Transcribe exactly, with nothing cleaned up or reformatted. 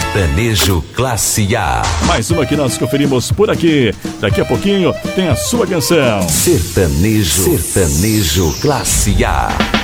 Sertanejo Classe A. Mais uma que nós conferimos por aqui. Daqui a pouquinho tem a sua canção. Sertanejo, Sertanejo Classe A.